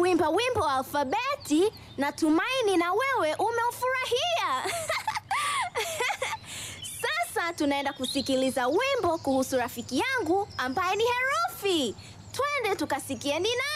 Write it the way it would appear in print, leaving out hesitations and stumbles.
kuimba wimbo wa alfabeti. Natumaini na wewe umeufurahia. Sasa tunaenda kusikiliza wimbo kuhusu rafiki yangu ambaye ni herufi. Twende tukasikie ni nani.